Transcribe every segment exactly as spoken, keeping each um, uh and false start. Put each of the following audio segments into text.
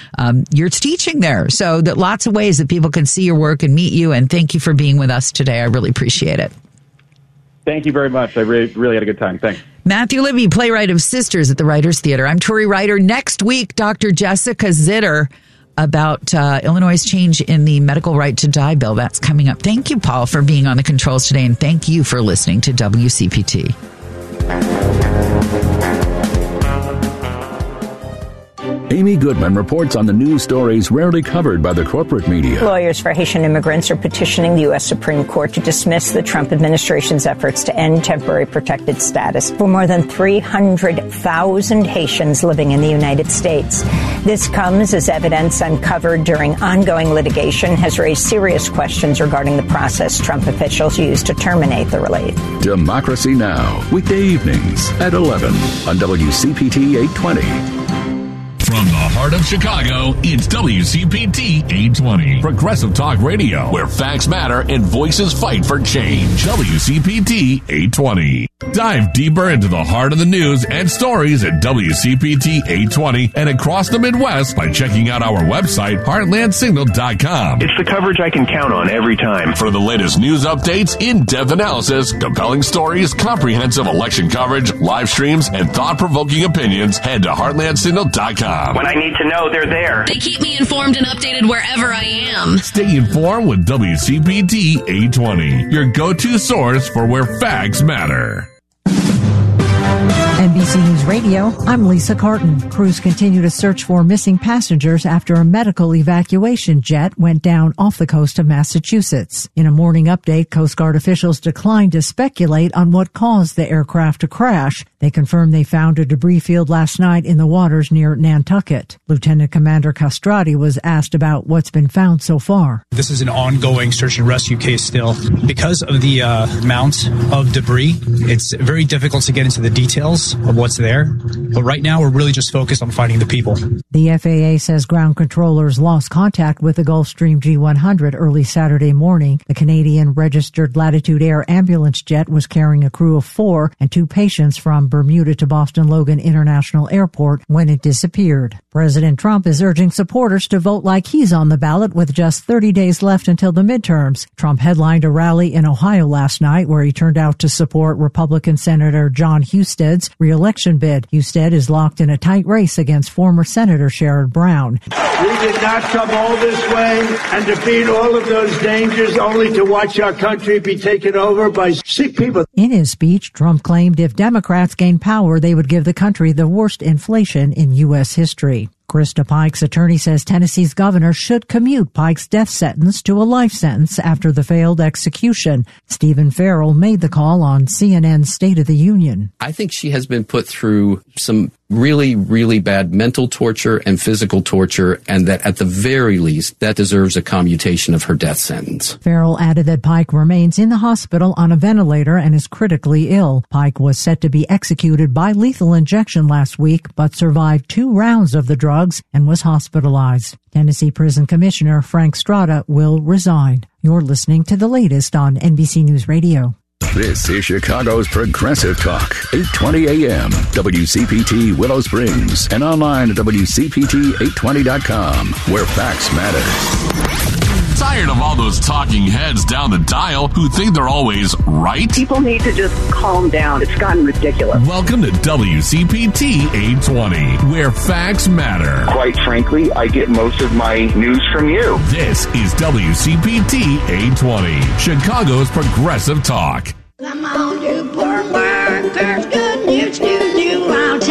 um, you're teaching there. So that lots of ways that people can see your work and meet you. And thank you for being with us today. I really appreciate it. Thank you very much. I really, really had a good time. Thanks. Matthew Libby, playwright of Sisters at the Writers Theater. I'm Tori Ryder. Next week, Doctor Jessica Zitter about uh, Illinois' change in the medical right to die bill. That's coming up. Thank you, Paul, for being on the controls today, and thank you for listening to W C P T. Amy Goodman reports on the news stories rarely covered by the corporate media. Lawyers for Haitian immigrants are petitioning the U S Supreme Court to dismiss the Trump administration's efforts to end temporary protected status for more than three hundred thousand Haitians living in the United States. This comes as evidence uncovered during ongoing litigation has raised serious questions regarding the process Trump officials used to terminate the relief. Democracy Now!, weekday evenings at eleven on W C P T eight twenty. From the heart of Chicago, it's W C P T eight twenty. Progressive Talk Radio, where facts matter and voices fight for change. W C P T eight twenty. Dive deeper into the heart of the news and stories at W C P T eight twenty and across the Midwest by checking out our website, heartland signal dot com. It's the coverage I can count on every time. For the latest news updates, in-depth analysis, compelling stories, comprehensive election coverage, live streams, and thought-provoking opinions, head to heartland signal dot com. When I need to know, they're there. They keep me informed and updated wherever I am. Stay informed with W C P T eight twenty, your go-to source for where facts matter. N B C News Radio, I'm Lisa Carton. Crews continue to search for missing passengers after a medical evacuation jet went down off the coast of Massachusetts. In a morning update, Coast Guard officials declined to speculate on what caused the aircraft to crash. They confirmed they found a debris field last night in the waters near Nantucket. Lieutenant Commander Castrati was asked about what's been found so far. This is an ongoing search and rescue case still. Because of the uh, amount of debris, it's very difficult to get into the details of what's there. But right now, we're really just focused on finding the people. The F A A says ground controllers lost contact with the Gulfstream G one hundred early Saturday morning. The Canadian registered Latitude Air ambulance jet was carrying a crew of four and two patients from Bermuda to Boston Logan International Airport when it disappeared. President Trump is urging supporters to vote like he's on the ballot with just thirty days left until the midterms. Trump headlined a rally in Ohio last night where he turned out to support Republican Senator John Husted's re-election bid. Husted is locked in a tight race against former Senator Sherrod Brown. We did not come all this way and defeat all of those dangers only to watch our country be taken over by sick people. In his speech, Trump claimed if Democrats gained power, they would give the country the worst inflation in U S history. Krista Pike's attorney says Tennessee's governor should commute Pike's death sentence to a life sentence after the failed execution. Stephen Farrell made the call on C N N's State of the Union. I think she has been put through some really, really bad mental torture and physical torture, and that at the very least, that deserves a commutation of her death sentence. Farrell added that Pike remains in the hospital on a ventilator and is critically ill. Pike was set to be executed by lethal injection last week, but survived two rounds of the drugs and was hospitalized. Tennessee Prison Commissioner Frank Strada will resign. You're listening to the latest on N B C News Radio. This is Chicago's Progressive Talk, eight twenty a m, W C P T Willow Springs, and online at W C P T eight twenty dot com, where facts matter. Tired of all those talking heads down the dial who think they're always right? People need to just calm down. It's gotten ridiculous. Welcome to W C P T eight twenty, where facts matter. Quite frankly, I get most of my news from you. This is W C P T eight twenty, Chicago's Progressive Talk. Come on, you poor workers, good news to you I'll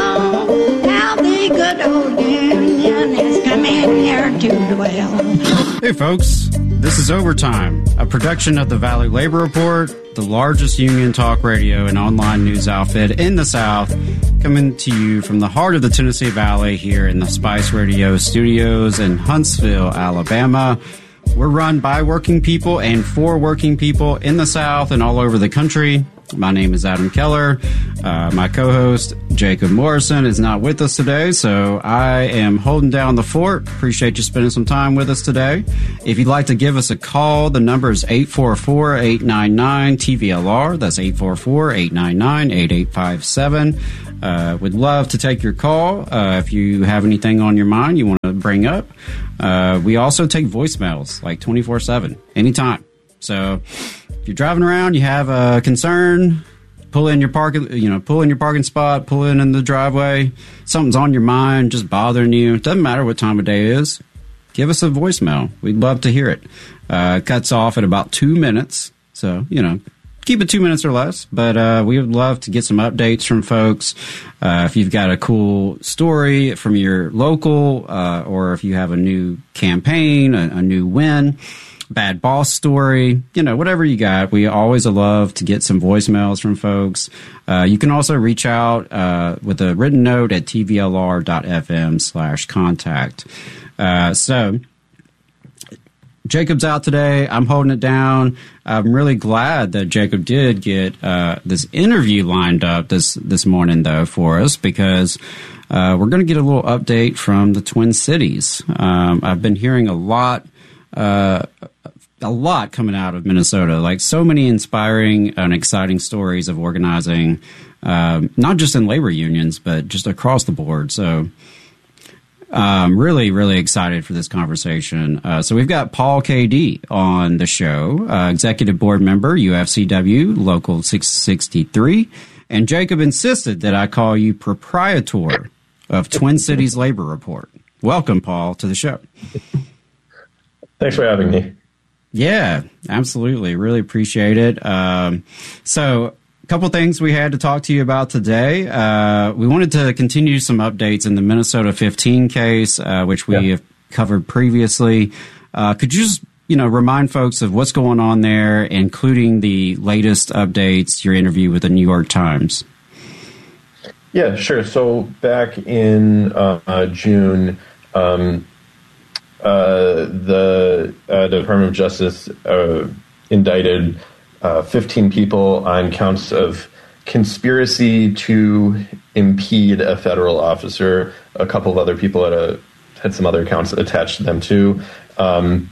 tell. How the good old union has come in here to dwell. Hey folks, this is Overtime, a production of the Valley Labor Report, the largest union talk radio and online news outfit in the South, coming to you from the heart of the Tennessee Valley here in the Spice Radio studios in Huntsville, Alabama. We're run by working people and for working people in the South and all over the country. My name is Adam Keller. Uh, my co-host, Jacob Morrison, is not with us today, so I am holding down the fort. Appreciate you spending some time with us today. If you'd like to give us a call, the number is eight four four, eight nine nine, T V L R. That's eight four four, eight nine nine, eight eight five seven. Uh, would love to take your call. Uh, if you have anything on your mind, you want to bring up. Uh, we also take voicemails like twenty-four seven, anytime. So if you're driving around, you have a concern, pull in your parking, you know, pull in your parking spot, pull in in the driveway, something's on your mind, just bothering you. It doesn't matter what time of day it is. Give us a voicemail. We'd love to hear it. Uh, it cuts off at about two minutes. So, you know, keep it two minutes or less. But uh, we would love to get some updates from folks. Uh, if you've got a cool story from your local, uh, or if you have a new campaign, a, a new win, bad boss story, you know, whatever you got. We always love to get some voicemails from folks. Uh, you can also reach out uh, with a written note at tvlr.fm slash contact. Uh, so Jacob's out today. I'm holding it down. I'm really glad that Jacob did get uh, this interview lined up this, this morning, though, for us, because uh, we're going to get a little update from the Twin Cities. Um, I've been hearing a lot, uh, a lot coming out of Minnesota, like so many inspiring and exciting stories of organizing, um, not just in labor unions, but just across the board. So Um, really, really excited for this conversation. Uh, so we've got Paul K D on the show, uh, executive board member, U F C W, Local six sixty-three. And Jacob insisted that I call you proprietor of Twin Cities Labor Report. Welcome, Paul, to the show. Thanks for having me. Yeah, absolutely. Really appreciate it. Um, so couple things we had to talk to you about today. Uh, we wanted to continue some updates in the Minnesota fifteen case, uh, which we yeah. have covered previously. Uh, could you just, you know, remind folks of what's going on there, including the latest updates, your interview with the New York Times? Yeah, sure. So back in uh, uh, June, um, uh, the uh, Department of Justice uh, indicted Uh, fifteen people on counts of conspiracy to impede a federal officer. A couple of other people had, a, had some other counts attached to them, too. Um,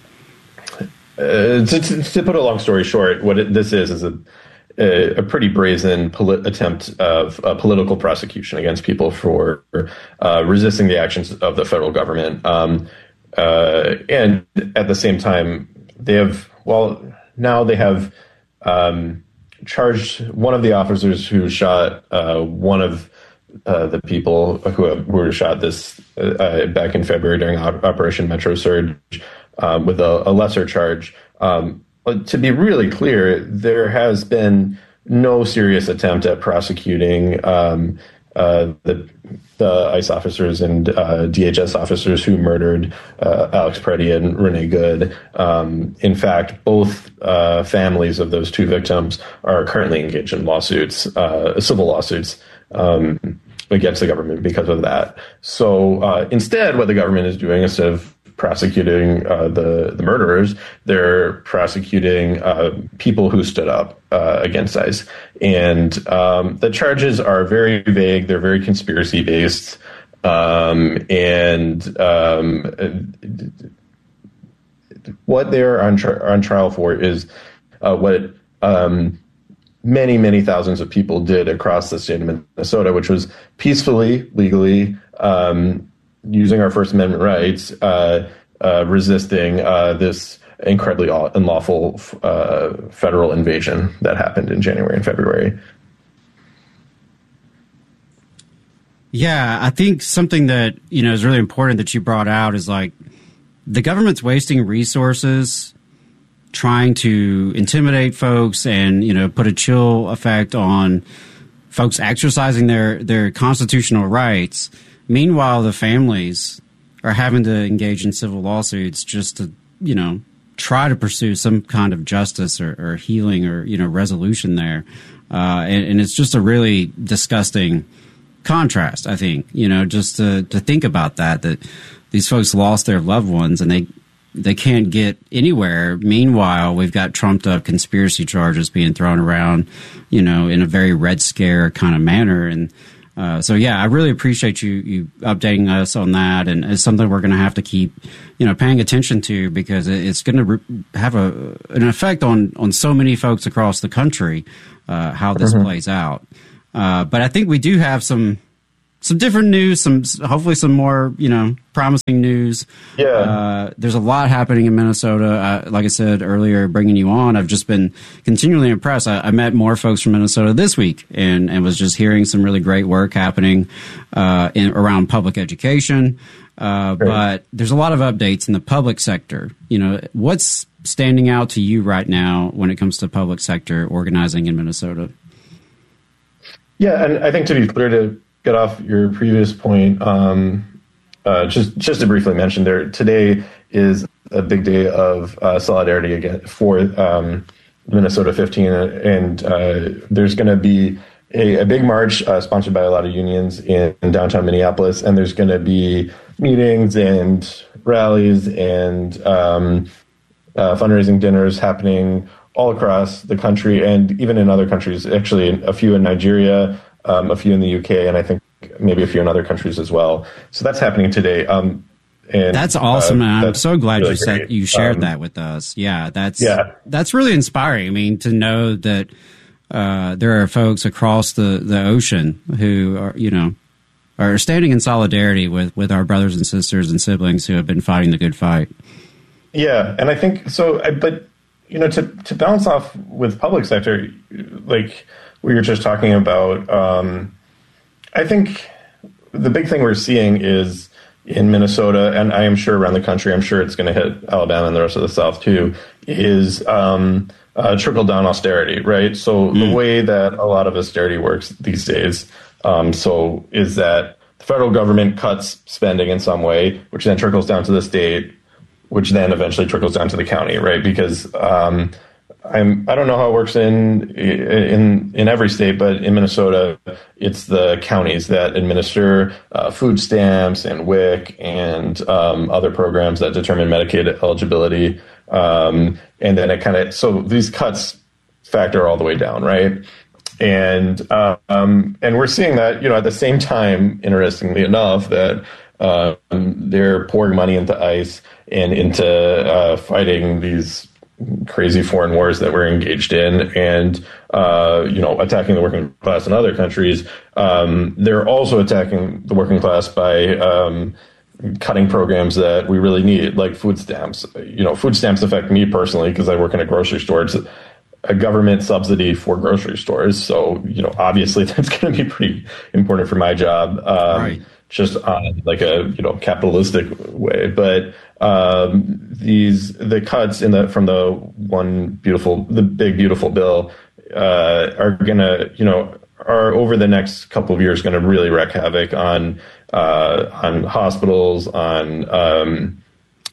uh, to, to, to put a long story short, what it, this is is a, a, a pretty brazen poli- attempt of uh, political prosecution against people for uh, resisting the actions of the federal government. Um, uh, and at the same time, they have, well... Now they have um, charged one of the officers who shot uh, one of uh, the people who, have, who were shot this uh, back in February during Operation Metro Surge um, with a, a lesser charge. Um, but to be really clear, there has been no serious attempt at prosecuting um, uh, the, the ICE officers and uh, D H S officers who murdered uh, Alex Preddy and Renee Good. Um, in fact, both uh, families of those two victims are currently engaged in lawsuits, uh, civil lawsuits um, against the government because of that. So uh, instead, what the government is doing, instead of prosecuting uh, the, the murderers, they're prosecuting uh, people who stood up uh, against ICE. And um, the charges are very vague. They're very conspiracy-based. Um, and um, what they're on, tri- on trial for is uh, what um, many, many thousands of people did across the state of Minnesota, which was peacefully, legally, um, using our First Amendment rights, uh, uh, resisting uh, this incredibly unlawful uh, federal invasion that happened in January and February. Yeah, I think something that, you know, is really important that you brought out is like the government's wasting resources trying to intimidate folks and, you know, put a chill effect on folks exercising their, their constitutional rights. Meanwhile, the families are having to engage in civil lawsuits just to, you know, try to pursue some kind of justice or, or healing or, you know, resolution there. Uh, and, and it's just a really disgusting contrast, I think, you know, just to, to think about that, that these folks lost their loved ones and they they can't get anywhere. Meanwhile, we've got trumped up conspiracy charges being thrown around, you know, in a very Red Scare kind of manner. And Uh, so, yeah, I really appreciate you, you updating us on that. And it's something we're going to have to keep, you know, paying attention to because it's going to re- have a an effect on, on so many folks across the country, uh, how this mm-hmm. plays out. Uh, but I think we do have some some different news, some hopefully some more, you know, promising news. Yeah. Uh, there's a lot happening in Minnesota. Uh, like I said earlier, bringing you on, I've just been continually impressed. I, I met more folks from Minnesota this week and, and was just hearing some really great work happening uh, in, around public education. Uh, but there's a lot of updates in the public sector. You know, what's standing out to you right now when it comes to public sector organizing in Minnesota? Yeah, and I think to be clear, to get off your previous point, um, uh, just just to briefly mention, there today is a big day of uh, solidarity again for um, Minnesota fifteen, and uh, there's going to be a, a big march uh, sponsored by a lot of unions in, in downtown Minneapolis, and there's going to be meetings and rallies and um, uh, fundraising dinners happening all across the country and even in other countries, actually a few in Nigeria, um, a few in the U K, and I think maybe a few in other countries as well. So that's happening today. Um, and that's awesome. Uh, and I'm that's so glad really you said great. you shared um, that with us. Yeah, that's yeah. that's really inspiring. I mean, to know that uh, there are folks across the, the ocean who are, you know, are standing in solidarity with, with our brothers and sisters and siblings who have been fighting the good fight. Yeah, and I think so. I, but you know, to to bounce off with public sector, like we were just talking about, um, I think the big thing we're seeing is in Minnesota, and I am sure around the country, I'm sure it's going to hit Alabama and the rest of the South too, is um, uh, trickle down austerity, right? So mm. the way that a lot of austerity works these days, um, so is that the federal government cuts spending in some way, which then trickles down to the state, which then eventually trickles down to the county, right? Because um, I'm I don't know how it works in in in every state, but in Minnesota, it's the counties that administer uh, food stamps and W I C and um, other programs that determine Medicaid eligibility, um, and then it kind of so these cuts factor all the way down, right? And uh, um, and we're seeing that, you know, at the same time, interestingly enough, that uh, they're pouring money into ICE and into uh, fighting these crazy foreign wars that we're engaged in, and uh, you know, attacking the working class in other countries. Um, they're also attacking the working class by um, cutting programs that we really need, like food stamps. You know, food stamps affect me personally because I work in a grocery store. It's a government subsidy for grocery stores, so you know, obviously that's going to be pretty important for my job. Um, right. Just on like a you know capitalistic way, but um, these the cuts in the from the one beautiful the big beautiful bill uh, are gonna you know are over the next couple of years going to really wreak havoc on uh, on hospitals, on um,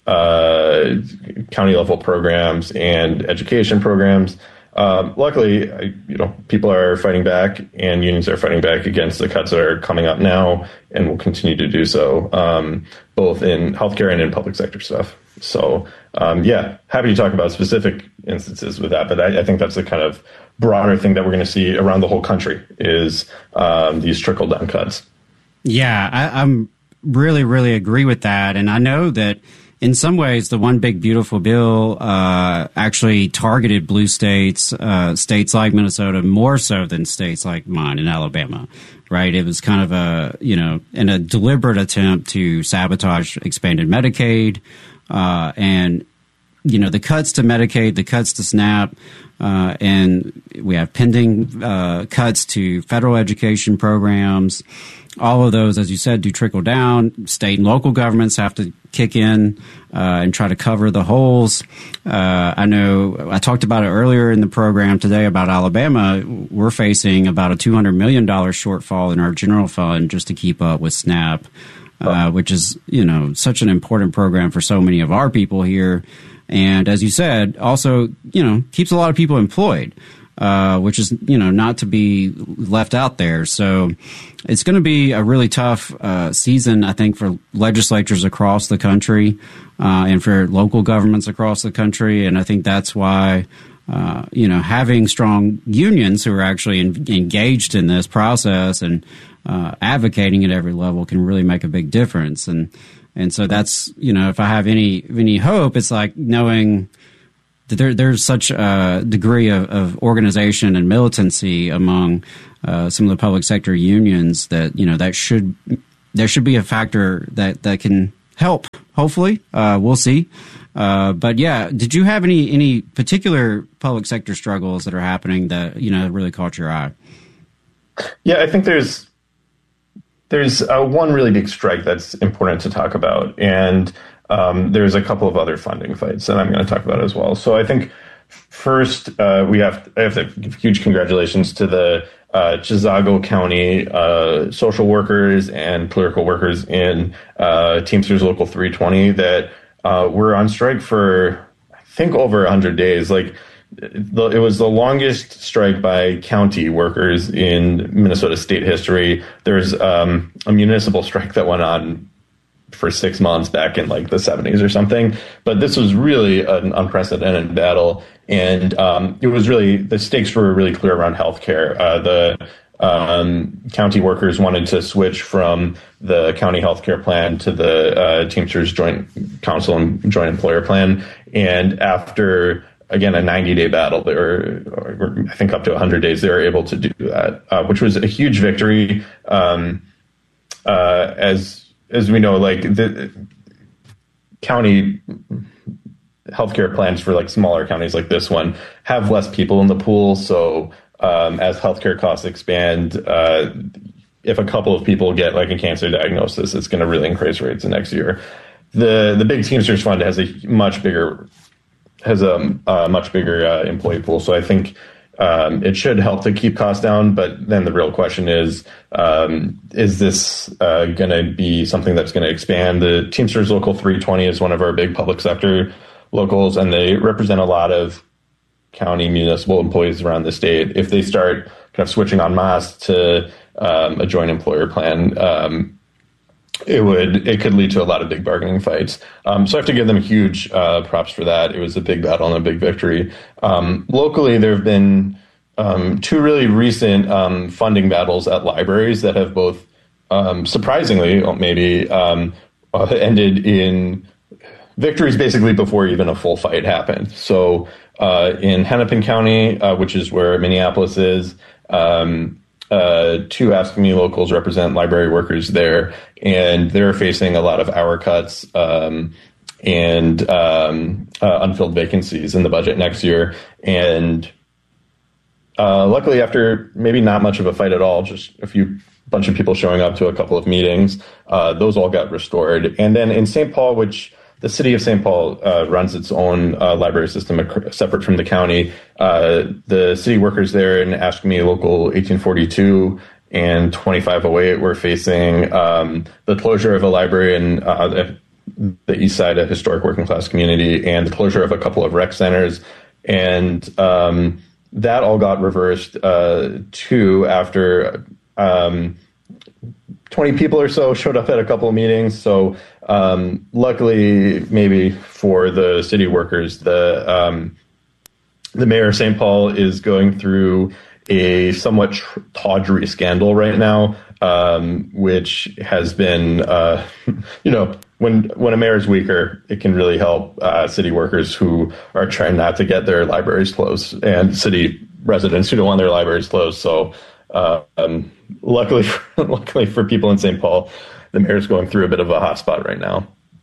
uh, county level programs and education programs. Um, luckily, I, you know, people are fighting back, and unions are fighting back against the cuts that are coming up now, and will continue to do so, um, both in healthcare and in public sector stuff. So, um, yeah, happy to talk about specific instances with that, but I, I think that's the kind of broader thing that we're going to see around the whole country is um, these trickle down cuts. Yeah, I, I'm really, really agree with that, and I know that. In some ways, the One Big Beautiful Bill uh, actually targeted blue states, uh, states like Minnesota, more so than states like mine in Alabama, right? It was kind of a, you know, in a deliberate attempt to sabotage expanded Medicaid, uh, and, you know, the cuts to Medicaid, the cuts to SNAP, uh, and we have pending uh, cuts to federal education programs. All of those, as you said, do trickle down. State and local governments have to kick in uh, and try to cover the holes. Uh, I know I talked about it earlier in the program today about Alabama. We're facing about a two hundred million dollars shortfall in our general fund just to keep up with SNAP, uh, which is, you know, such an important program for so many of our people here. And as you said, also, you know, keeps a lot of people employed. Uh, which is, you know, not to be left out there. So it's going to be a really tough uh, season, I think, for legislatures across the country uh, and for local governments across the country. And I think that's why, uh, you know, having strong unions who are actually in, engaged in this process and uh, advocating at every level can really make a big difference. And and so that's, you know, if I have any any hope, it's like knowing There, there's such a degree of, of organization and militancy among uh, some of the public sector unions, that, you know, that should there should be a factor that, that can help. Hopefully, uh, we'll see. Uh, but yeah, did you have any any particular public sector struggles that are happening that, you know, really caught your eye? Yeah, I think there's there's uh, one really big strike that's important to talk about, and um, there's a couple of other funding fights that I'm going to talk about as well. So I think first uh, we have I have to give huge congratulations to the uh, Chisago County uh, social workers and clerical workers in uh, Teamsters Local three twenty that uh, were on strike for I think over one hundred days. Like, it was the longest strike by county workers in Minnesota state history. There's um, a municipal strike that went on for six months back in like the seventies or something. But this was really an unprecedented battle. And um, it was really, the stakes were really clear around healthcare. Uh, the um, county workers wanted to switch from the county healthcare plan to the uh, Teamsters Joint Council and Joint Employer Plan. And after again, a ninety-day battle, they were, or I think up to one hundred days, they were able to do that, uh, which was a huge victory. Um, uh, as as we know, like the county healthcare plans for like smaller counties like this one have less people in the pool. So um, as healthcare costs expand, uh, if a couple of people get like a cancer diagnosis, it's going to really increase rates the next year. The the Big Teamsters Fund has a much bigger has a, a much bigger uh, employee pool. So I think um, it should help to keep costs down. But then the real question is, um, is this uh, going to be something that's going to expand? The Teamsters Local three twenty is one of our big public sector locals, and they represent a lot of county municipal employees around the state. If they start kind of switching en masse to um, a joint employer plan, um, it would it could lead to a lot of big bargaining fights. Um, so I have to give them huge uh, props for that. It was a big battle and a big victory. Um, locally, there have been um, two really recent um, funding battles at libraries that have both um, surprisingly maybe um, uh, ended in victories basically before even a full fight happened. So uh, in Hennepin County, uh, which is where Minneapolis is, um, Uh, two Ask Me locals represent library workers there, and they're facing a lot of hour cuts um, and um, uh, unfilled vacancies in the budget next year. And uh, luckily, after maybe not much of a fight at all, just a few bunch of people showing up to a couple of meetings, uh, those all got restored. And then in Saint Paul, which the city of Saint Paul uh, runs its own uh, library system separate from the county. Uh, the city workers there in Ask Me Local eighteen forty-two and twenty-five oh eight were facing um, the closure of a library in uh, the east side, a historic working class community, and the closure of a couple of rec centers. And um, that all got reversed uh, too after um, twenty people or so showed up at a couple of meetings. So um, luckily, maybe for the city workers, the um, the mayor of Saint Paul is going through a somewhat tr- tawdry scandal right now, um, which has been, uh, you know, when when a mayor is weaker, it can really help uh, city workers who are trying not to get their libraries closed, and city residents who don't want their libraries closed. So uh, um, luckily, for, luckily for people in Saint Paul, the mayor's going through a bit of a hot spot right now.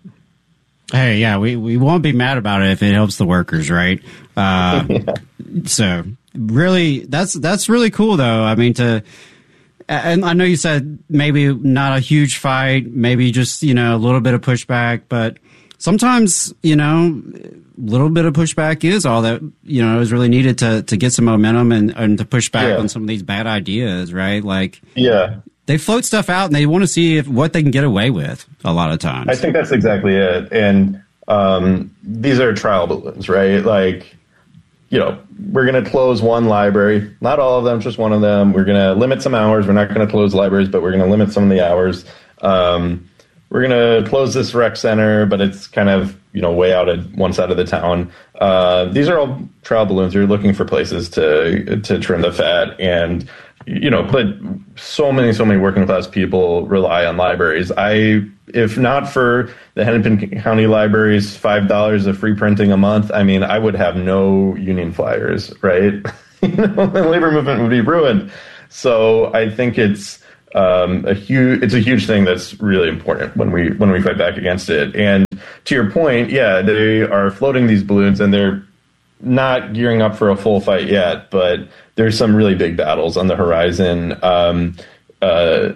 Hey, yeah, we, we won't be mad about it if it helps the workers, right? Uh, yeah. So really, that's that's really cool, though. I mean, to and I know you said maybe not a huge fight, maybe just, you know, a little bit of pushback, but sometimes, you know, a little bit of pushback is all that, you know, is really needed to to get some momentum and, and to push back yeah. on some of these bad ideas, right? Like, yeah. They float stuff out and they want to see if, what they can get away with a lot of times. I think that's exactly it. And um, these are trial balloons, right? Like, you know, we're going to close one library, not all of them, just one of them. We're going to limit some hours. We're not going to close libraries, but we're going to limit some of the hours. Um, we're going to close this rec center, but it's kind of, you know, way out at one side of the town. Uh, these are all trial balloons. You're looking for places to to trim the fat. And, you know, but so many, so many working class people rely on libraries. I, if not for the Hennepin County Library's five dollars of free printing a month, I mean, I would have no union flyers, right? You know, the labor movement would be ruined. So I think it's um, a huge it's a huge thing that's really important when we when we fight back against it. And to your point, yeah, they are floating these balloons and they're not gearing up for a full fight yet, but there's some really big battles on the horizon um, uh,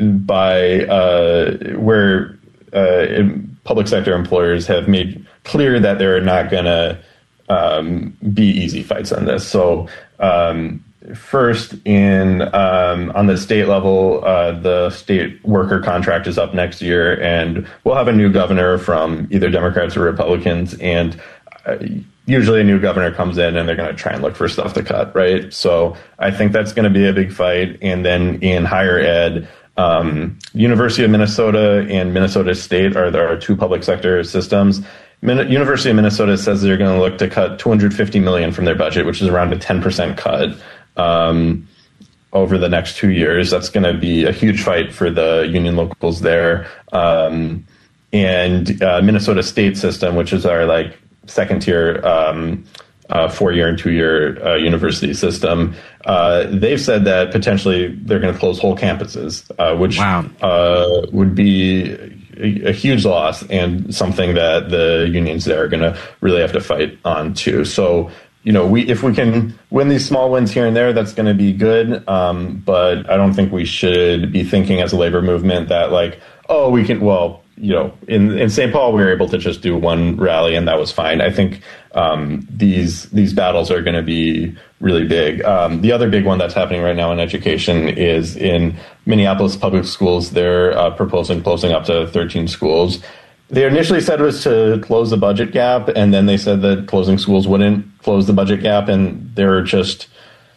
by uh, where uh, public sector employers have made clear that they're not going to um, be easy fights on this. So um, first, in um, on the state level, uh, the state worker contract is up next year, and we'll have a new governor from either Democrats or Republicans, and uh, usually a new governor comes in and they're going to try and look for stuff to cut, right? So I think that's going to be a big fight. And then in higher ed, um, University of Minnesota and Minnesota State are our two public sector systems. Min- University of Minnesota says they're going to look to cut two hundred fifty million dollars from their budget, which is around a ten percent cut um, over the next two years. That's going to be a huge fight for the union locals there. Um, and uh, Minnesota State system, which is our like second tier um, uh, four-year and two-year uh, university system, uh, they've said that potentially they're going to close whole campuses, uh, which wow. uh, would be a, a huge loss and something that the unions there are going to really have to fight on too. So, you know, we if we can win these small wins here and there, that's going to be good. Um, but I don't think we should be thinking as a labor movement that like, oh, we can, well, you know, in, in Saint Paul, we were able to just do one rally and that was fine. I think um, these these battles are going to be really big. Um, the other big one that's happening right now in education is in Minneapolis public schools. They're uh, proposing closing up to thirteen schools. They initially said it was to close the budget gap, and then they said that closing schools wouldn't close the budget gap, and they're just,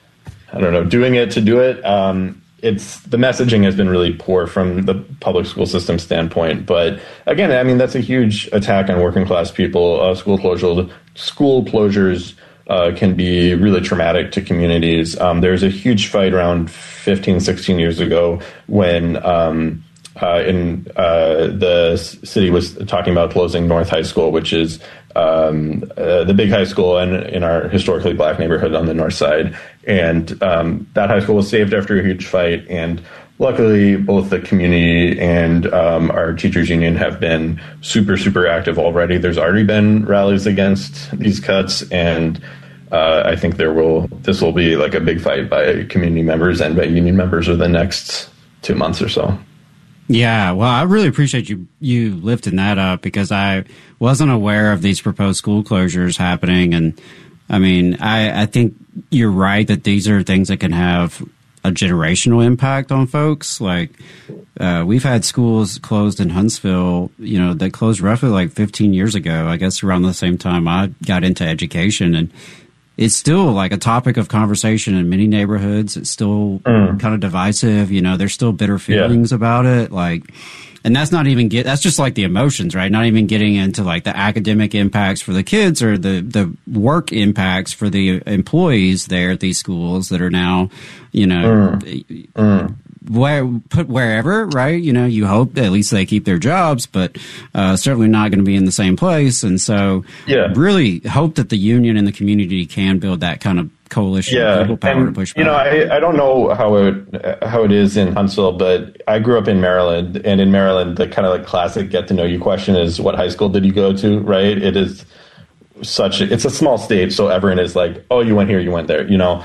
I don't know, doing it to do it. Um, It's the messaging has been really poor from the public school system standpoint. But again, I mean, that's a huge attack on working class people. Uh, school closures, school closures uh, can be really traumatic to communities. Um, there's a huge fight around fifteen, sixteen years ago when um, uh, in uh, the city was talking about closing North High School, which is um, uh, the big high school in, in our historically black neighborhood on the north side. And um, that high school was saved after a huge fight. And luckily, both the community and um, our teachers union have been super, super active already. There's already been rallies against these cuts. And uh, I think there will this will be like a big fight by community members and by union members over the next two months or so. Yeah, well, I really appreciate you you lifting that up because I wasn't aware of these proposed school closures happening. And I mean, I, I think you're right that these are things that can have a generational impact on folks. Like uh, we've had schools closed in Huntsville, you know, that closed roughly like fifteen years ago, I guess around the same time I got into education. And it's still like a topic of conversation in many neighborhoods. It's still mm. kind of divisive. You know, there's still bitter feelings yeah. about it. Like, and that's not even get, that's just like the emotions, right? Not even getting into like the academic impacts for the kids or the, the work impacts for the employees there at these schools that are now, you know, mm. Mm. where put wherever, right? You know, you hope that at least they keep their jobs, but uh, certainly not going to be in the same place. And so yeah. really hope that the union and the community can build that kind of coalition yeah. of people power and, to push back. You know, I, I don't know how it how it is in Huntsville, but I grew up in Maryland, and in Maryland, the kind of like classic get to know you question is, what high school did you go to? Right? It is such a, it's a small state, so everyone is like, oh, you went here, you went there, you know.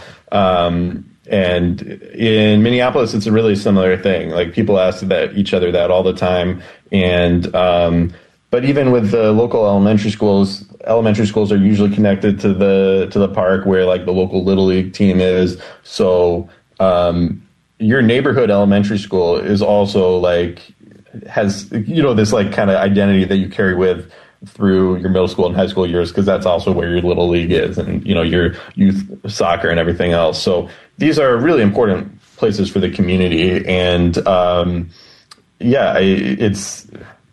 Um, and in Minneapolis, it's a really similar thing. Like people ask that each other that all the time, and um, but even with the local elementary schools, elementary schools are usually connected to the to the park where like the local Little League team is. So um, your neighborhood elementary school is also like has, you know, this like kind of identity that you carry with through your middle school and high school years, because that's also where your Little League is, and you know, your youth soccer and everything else. So these are really important places for the community, and um, yeah, it's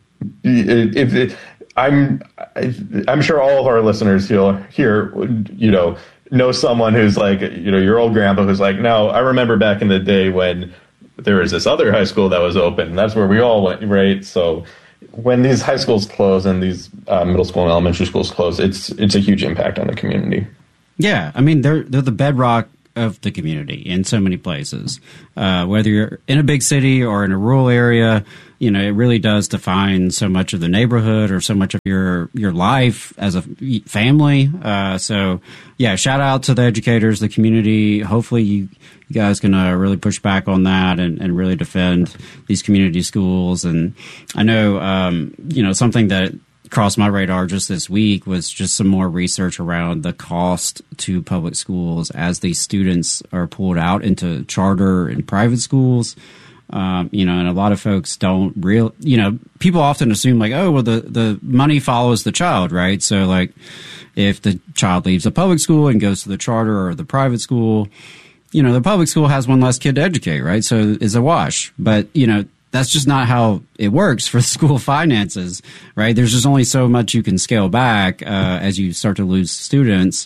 if it, I'm I'm sure all of our listeners here here you know know someone who's like, you know, your old grandpa who's like, no, I remember back in the day when there was this other high school that was open, and that's where we all went, right? So when these high schools close and these uh, middle school and elementary schools close, it's it's a huge impact on the community. Yeah, I mean, they're they're the bedrock of the community in so many places. Uh, whether you're in a big city or in a rural area, you know, it really does define so much of the neighborhood or so much of your your life as a family. Uh, so, yeah, shout out to the educators, the community. Hopefully you, you guys can uh, really push back on that and, and really defend these community schools. And I know, um, you know, something that crossed my radar just this week was just some more research around the cost to public schools as these students are pulled out into charter and private schools. Um, you know, and a lot of folks don't real, you know, people often assume like, oh, well, the, the money follows the child, right? So like if the child leaves a public school and goes to the charter or the private school, you know, the public school has one less kid to educate, right? So it's a wash. But, you know, that's just not how it works for school finances, right? There's just only so much you can scale back uh, as you start to lose students.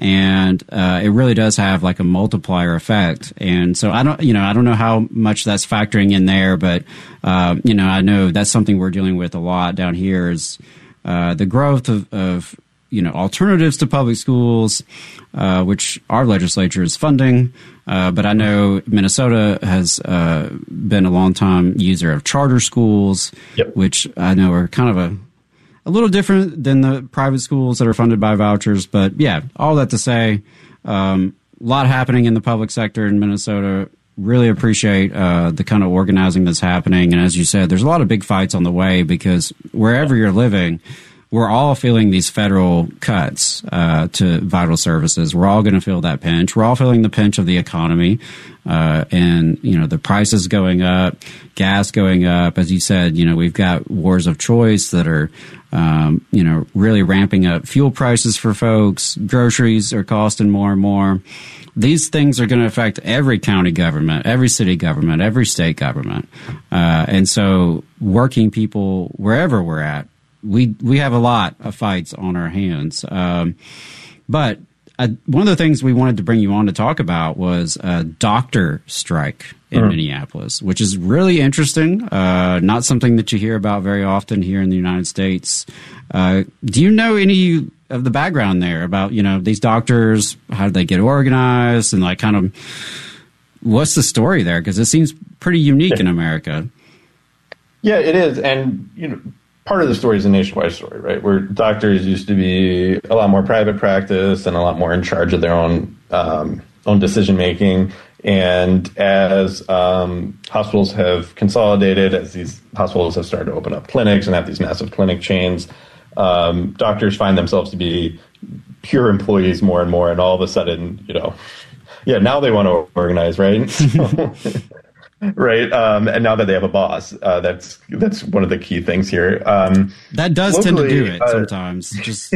And uh, it really does have like a multiplier effect. And so I don't, you know, I don't know how much that's factoring in there, but, uh, you know, I know that's something we're dealing with a lot down here is uh, the growth of, of, you know, alternatives to public schools, uh, which our legislature is funding. Uh, but I know Minnesota has uh, been a long time user of charter schools, yep. which I know are kind of a a little different than the private schools that are funded by vouchers. But yeah, all that to say, um, a lot happening in the public sector in Minnesota. Really appreciate uh, the kind of organizing that's happening. And as you said, there's a lot of big fights on the way because wherever you're living, we're all feeling these federal cuts uh, to vital services. We're all going to feel that pinch. We're all feeling the pinch of the economy. Uh, and, you know, the prices going up, gas going up. As you said, you know, we've got wars of choice that are, um, you know, really ramping up fuel prices for folks. Groceries are costing more and more. These things are going to affect every county government, every city government, every state government. Uh, and so working people, wherever we're at, we we have a lot of fights on our hands. Um, but uh, one of the things we wanted to bring you on to talk about was a doctor strike in mm. Minneapolis, which is really interesting. Uh, not something that you hear about very often here in the United States. Uh, do you know any of the background there about, you know, these doctors? How did they get organized? And like kind of what's the story there? Because it seems pretty unique yeah. in America. Yeah, it is. And, you know, part of the story is a nationwide story, right? Where doctors used to be a lot more private practice and a lot more in charge of their own um, own decision making. And as um, hospitals have consolidated, as these hospitals have started to open up clinics and have these massive clinic chains, um, doctors find themselves to be pure employees more and more. And all of a sudden, you know, yeah, now they want to organize, right? So, right. Um, and now that they have a boss, uh, that's that's one of the key things here. Um, that does locally, tend to do it uh, sometimes. Just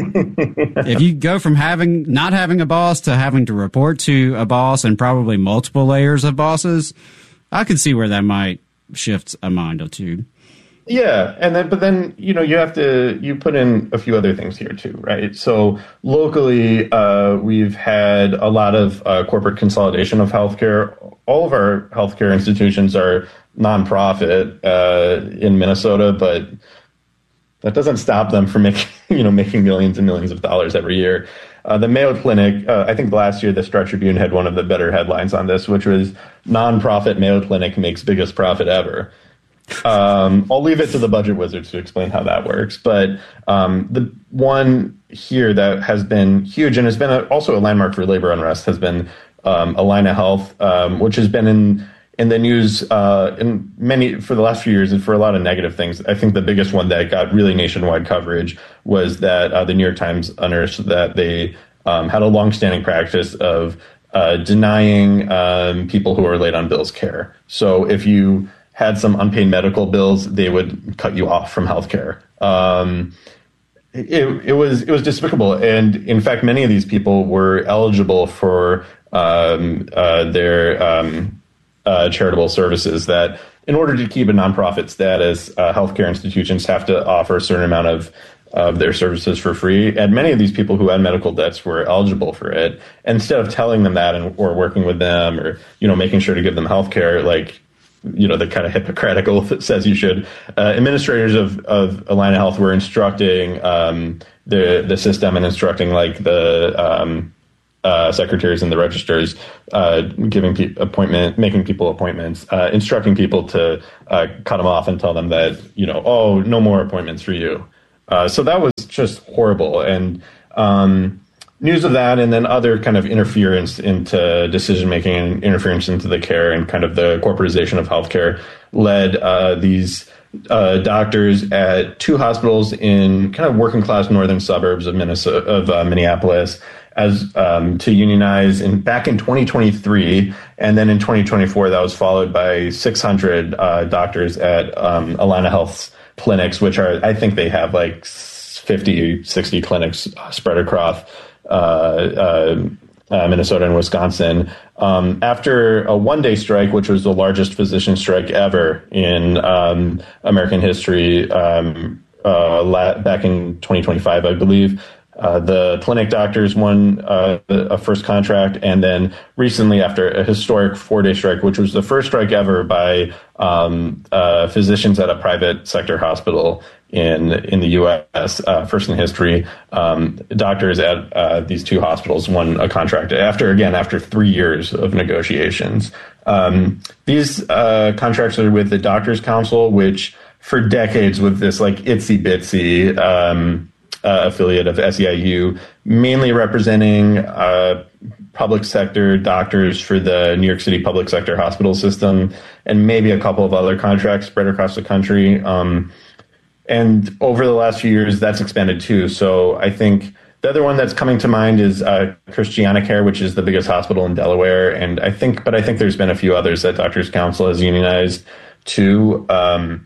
if you go from having not having a boss to having to report to a boss and probably multiple layers of bosses, I could see where that might shift a mind or two. Yeah, and then but then you know you have to you put in a few other things here too, right? So locally, uh, we've had a lot of uh, corporate consolidation of healthcare. All of our healthcare institutions are nonprofit uh, in Minnesota, but that doesn't stop them from making you know making millions and millions of dollars every year. Uh, the Mayo Clinic, uh, I think last year the Star Tribune had one of the better headlines on this, which was nonprofit Mayo Clinic makes biggest profit ever. Um, I'll leave it to the budget wizards to explain how that works. But um, the one here that has been huge and has been a, also a landmark for labor unrest has been um, Allina Health, um, which has been in in the news uh, in many for the last few years and for a lot of negative things. I think the biggest one that got really nationwide coverage was that uh, the New York Times unearthed that they um, had a longstanding practice of uh, denying um, people who are late on bills care. So if you had some unpaid medical bills, they would cut you off from healthcare. Um, it, it was it was despicable, and in fact, many of these people were eligible for um, uh, their um, uh, charitable services. That, in order to keep a nonprofit status, uh, healthcare institutions have to offer a certain amount of of their services for free, and many of these people who had medical debts were eligible for it. And instead of telling them that, and or working with them, or you know, making sure to give them healthcare, like, you know, the kind of Hippocratic oath that says you should. Uh, administrators of, of Allina Health were instructing um, the the system and instructing like the um, uh, secretaries and the registers uh, giving pe- appointment, making people appointments, uh, instructing people to uh, cut them off and tell them that, you know, oh, no more appointments for you. Uh, so that was just horrible. And um, news of that, and then other kind of interference into decision making and interference into the care and kind of the corporatization of healthcare led uh, these uh, doctors at two hospitals in kind of working class northern suburbs of Minnesota, of uh, Minneapolis, as um, to unionize in back in twenty twenty-three, and then in twenty twenty-four that was followed by six hundred uh, doctors at um, Allina Health's clinics, which are, I think they have like fifty, sixty clinics spread across uh, uh, uh, Minnesota and Wisconsin. Um, after a one-day strike, which was the largest physician strike ever in um, American history, um, uh, la- back in twenty twenty-five, I believe. Uh, the clinic doctors won uh, a first contract, and then recently, after a historic four-day strike, which was the first strike ever by um, uh, physicians at a private sector hospital in in the U S, uh, first in history, um, doctors at uh, these two hospitals won a contract after, again, after three years of negotiations. Um, these uh, contracts are with the Doctors Council, which for decades with this like itsy bitsy um Uh, affiliate of S E I U, mainly representing uh, public sector doctors for the New York City public sector hospital system, and maybe a couple of other contracts spread across the country. Um, and over the last few years, that's expanded too. So I think the other one that's coming to mind is uh, ChristianaCare, which is the biggest hospital in Delaware. And I think, but I think there's been a few others that Doctors Council has unionized too. Um,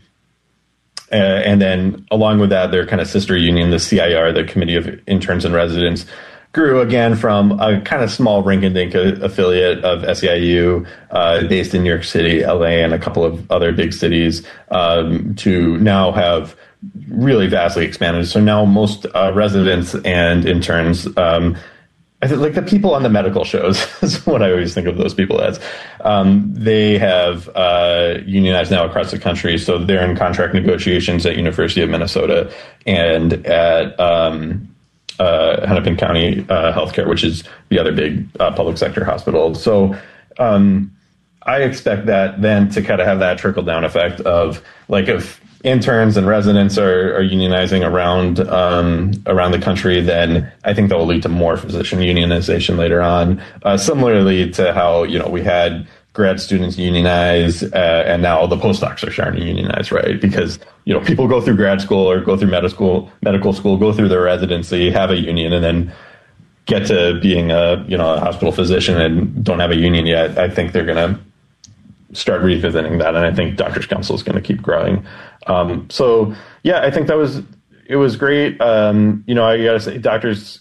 Uh, and then along with that, their kind of sister union, the C I R, the Committee of Interns and Residents, grew again from a kind of small rinky-dink affiliate of S E I U uh, based in New York City, L A, and a couple of other big cities um, to now have really vastly expanded. So now most uh, residents and interns, um, I think, like the people on the medical shows is what I always think of those people as. Um, they have uh, unionized now across the country, so they're in contract negotiations at University of Minnesota and at um, uh, Hennepin County uh, Healthcare, which is the other big uh, public sector hospital. So um, I expect that then to kind of have that trickle down effect of like if interns and residents are, are unionizing around um, around the country, then I think that will lead to more physician unionization later on. Uh, similarly to how, you know, we had grad students unionize uh, and now the postdocs are starting to unionize, right? Because, you know, people go through grad school or go through medical school, medical school, go through their residency, have a union, and then get to being a, you know, a hospital physician and don't have a union yet. I think they're going to start revisiting that, and I think Doctors Council is going to keep growing. Um, so yeah, I think that was, it was great. Um, you know, I gotta say, doctors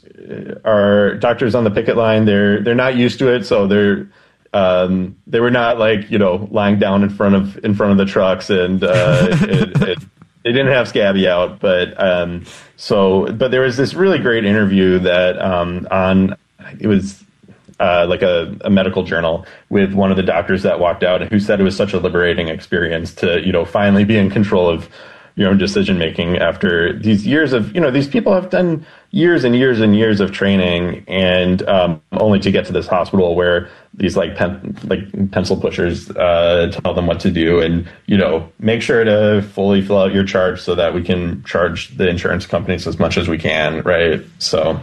are doctors on the picket line. They're, they're not used to it. So they're, um, they were not like, you know, lying down in front of, in front of the trucks and, uh, it, it, they didn't have Scabby out, but, um, so, but there was this really great interview that, um, on, it was, Uh, like a, a medical journal with one of the doctors that walked out and who said it was such a liberating experience to, you know, finally be in control of your own decision making after these years of, you know, these people have done years and years and years of training, and um, only to get to this hospital where these like pen, like pencil pushers uh, tell them what to do, and, you know, make sure to fully fill out your charge so that we can charge the insurance companies as much as we can, right? So.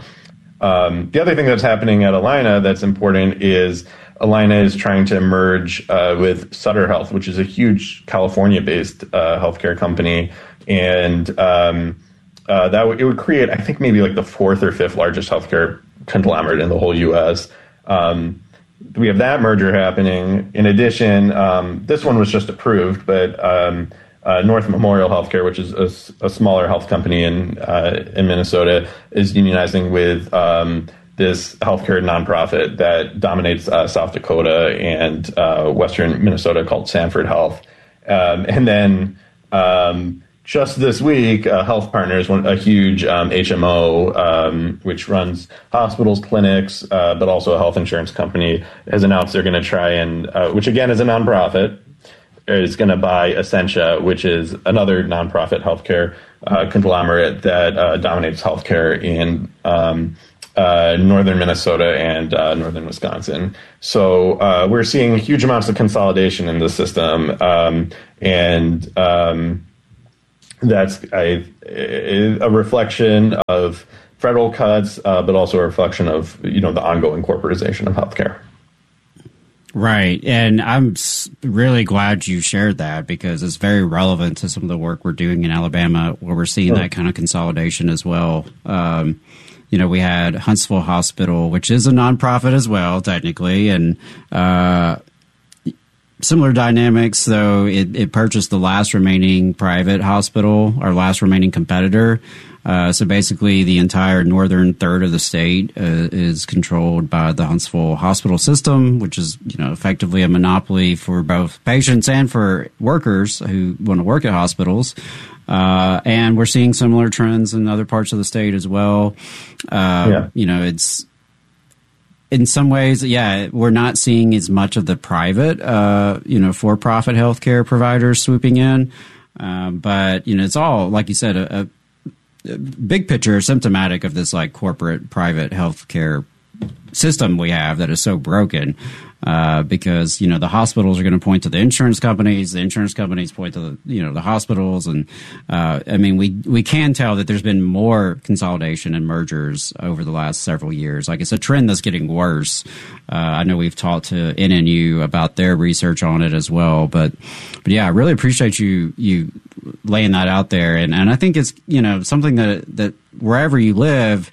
Um, the other thing that's happening at Allina that's important is Allina is trying to merge uh, with Sutter Health, which is a huge California-based uh, healthcare company, and um, uh, that w- it would create, I think, maybe like the fourth or fifth largest healthcare conglomerate in the whole U S. Um, we have that merger happening. In addition, um, this one was just approved, but um, Uh, North Memorial Healthcare, which is a, a smaller health company in uh, in Minnesota, is unionizing with um, this healthcare nonprofit that dominates uh, South Dakota and uh, Western Minnesota called Sanford Health. Um, and then um, just this week, uh, Health Partners, one, a huge um, H M O, um, which runs hospitals, clinics, uh, but also a health insurance company, has announced they're going to try and, uh, which again is a nonprofit, is going to buy Essentia, which is another nonprofit healthcare uh, conglomerate that uh, dominates healthcare in um, uh, northern Minnesota and uh, northern Wisconsin. So uh, we're seeing huge amounts of consolidation in the system, um, and um, that's a, a reflection of federal cuts, uh, but also a reflection of, you know, the ongoing corporatization of healthcare. Right. And I'm really glad you shared that, because it's very relevant to some of the work we're doing in Alabama, where we're seeing oh. that kind of consolidation as well. Um, you know, we had Huntsville Hospital, which is a nonprofit as well, technically, and uh, similar dynamics, though it, it purchased the last remaining private hospital, our last remaining competitor. Uh, so basically, the entire northern third of the state uh, is controlled by the Huntsville hospital system, which is, you know, effectively a monopoly for both patients and for workers who want to work at hospitals. Uh, and we're seeing similar trends in other parts of the state as well. Uh, yeah. You know, it's in some ways, yeah, we're not seeing as much of the private, uh, you know, for-profit healthcare providers swooping in. Um, but, you know, it's all, like you said, a, a big picture symptomatic of this like corporate private healthcare system we have that is so broken, uh, because, you know, the hospitals are going to point to the insurance companies, the insurance companies point to the, you know, the hospitals. And, uh, I mean, we, we can tell that there's been more consolidation and mergers over the last several years. Like, it's a trend that's getting worse. Uh, I know we've talked to N N U about their research on it as well, but, but yeah, I really appreciate you, you laying that out there. And, and I think it's, you know, something that, that wherever you live,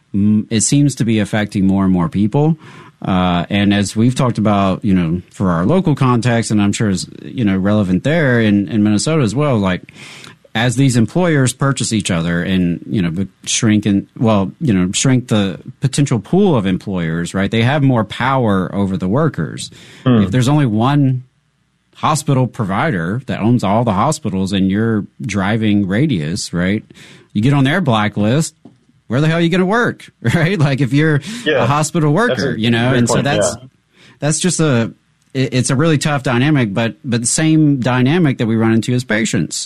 it seems to be affecting more and more people. Uh, and as we've talked about, you know, for our local context, and I'm sure is, you know, relevant there in, in Minnesota as well, like as these employers purchase each other and, you know, shrink and, well, you know, shrink the potential pool of employers, right? They have more power over the workers. Mm. If there's only one hospital provider that owns all the hospitals in your driving radius, right? You get on their blacklist. Where the hell are you going to work, right? Like if you're yeah, a hospital worker, a you know, and point, so that's yeah. that's just a it, it's a really tough dynamic, but but the same dynamic that we run into as patients.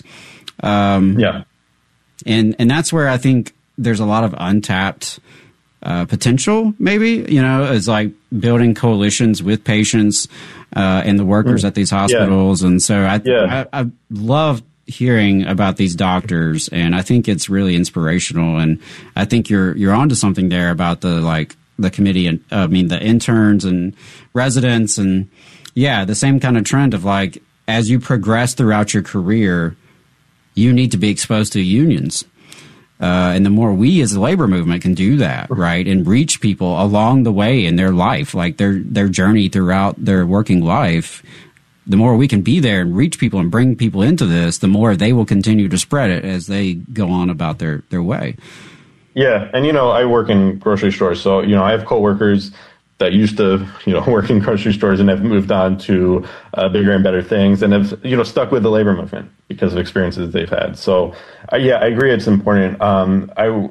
Um, yeah, and and that's where I think there's a lot of untapped uh, potential. Maybe, you know, is like building coalitions with patients uh, and the workers mm. at these hospitals, yeah. and so I yeah. I, I love hearing about these doctors, and I think it's really inspirational. And I think you're you're onto something there about the like the committee and uh, I mean the interns and residents, and yeah, the same kind of trend of like as you progress throughout your career, you need to be exposed to unions. Uh, and the more we as a labor movement can do that, right, and reach people along the way in their life, like their their journey throughout their working life, the more we can be there and reach people and bring people into this, the more they will continue to spread it as they go on about their, their way. Yeah. And, you know, I work in grocery stores. So, you know, I have coworkers that used to, you know, work in grocery stores and have moved on to uh, bigger and better things and have, you know, stuck with the labor movement because of experiences they've had. So, uh, yeah, I agree. It's important. Um, I,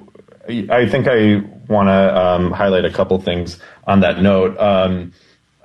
I think I want to um, highlight a couple things on that note. Um,